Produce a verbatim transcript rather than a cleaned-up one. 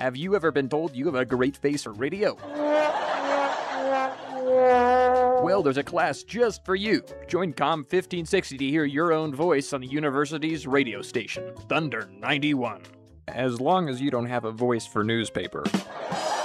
Have you ever been told you have a great face for radio? Well, there's a class just for you. Join Com fifteen sixty to hear your own voice on the university's radio station, Thunder ninety-one. As long as you don't have a voice for newspaper.